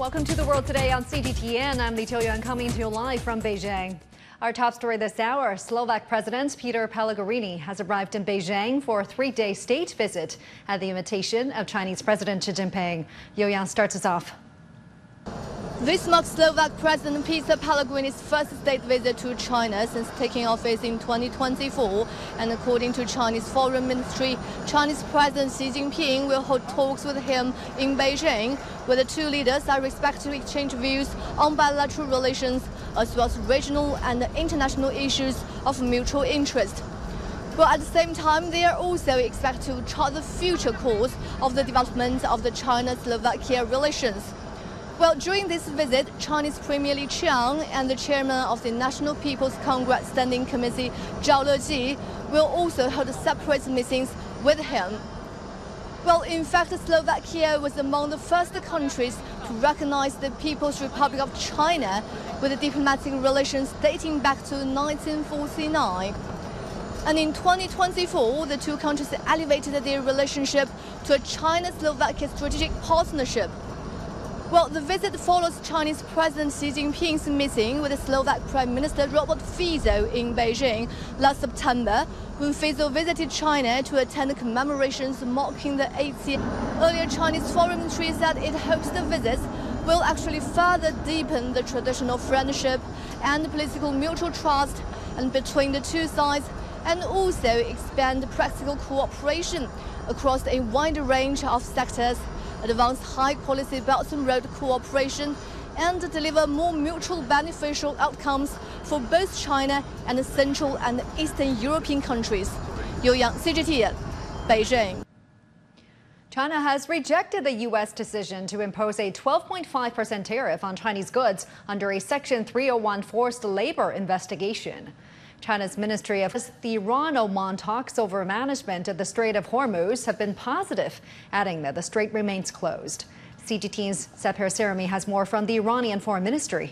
Welcome to The World Today on CGTN. I'm Lee Teo-Yuan coming to you live from Beijing. Our top story this hour, Slovak President Peter Pellegrini has arrived in Beijing for a three-day state visit at the invitation of Chinese President Xi Jinping. Yo-Yang starts us off. This marks Slovak President Peter Pellegrini's first state visit to China since taking office in 2024. And according to Chinese Foreign Ministry, Chinese President Xi Jinping will hold talks with him in Beijing, where the two leaders are expected to exchange views on bilateral relations, as well as regional and international issues of mutual interest. But at the same time, they are also expected to chart the future course of the development of the China-Slovakia relations. Well, during this visit, Chinese Premier Li Qiang and the chairman of the National People's Congress Standing Committee, Zhao Leji, will also hold separate meetings with him. Well, in fact, Slovakia was among the first countries to recognize the People's Republic of China, with diplomatic relations dating back to 1949. And in 2024, the two countries elevated their relationship to a China-Slovakia strategic partnership. Well, the visit follows Chinese President Xi Jinping's meeting with the Slovak Prime Minister Robert Fico in Beijing last September, when Fico visited China to attend commemorations marking the 8th year. Earlier, Chinese Foreign Ministry said it hopes the visit will actually further deepen the traditional friendship and political mutual trust and between the two sides, and also expand practical cooperation across a wide range of sectors, advance high-quality Belt and Road cooperation, and deliver more mutual beneficial outcomes for both China and the Central and Eastern European countries. Yo-Yang, CGTN, Beijing. China has rejected the U.S. decision to impose a 12.5% tariff on Chinese goods under a Section 301 forced labor investigation. China's Ministry of the Iran-Oman talks over management of the Strait of Hormuz have been positive, adding that the strait remains closed. CGTN's Sapir Serami has more from the Iranian Foreign Ministry.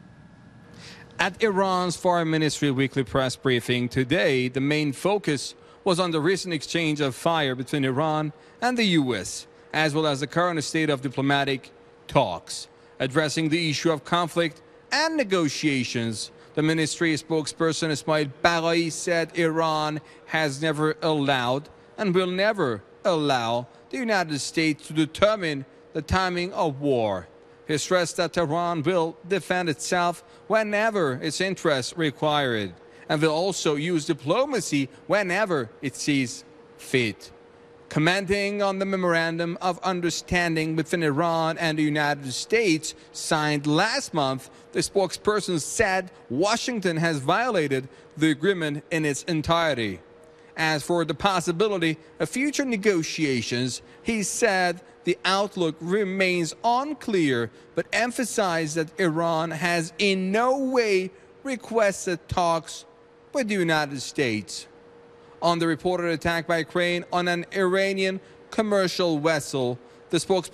At Iran's Foreign Ministry weekly press briefing today, the main focus was on the recent exchange of fire between Iran and the U.S., as well as the current state of diplomatic talks. Addressing the issue of conflict and negotiations, the ministry spokesperson Ismail Baghai said Iran has never allowed and will never allow the United States to determine the timing of war. He stressed that Tehran will defend itself whenever its interests require it, and will also use diplomacy whenever it sees fit. Commenting on the Memorandum of Understanding between Iran and the United States signed last month, the spokesperson said Washington has violated the agreement in its entirety. As for the possibility of future negotiations, he said the outlook remains unclear, but emphasized that Iran has in no way requested talks with the United States. On the reported attack by Ukraine on an Iranian commercial vessel, the spokesperson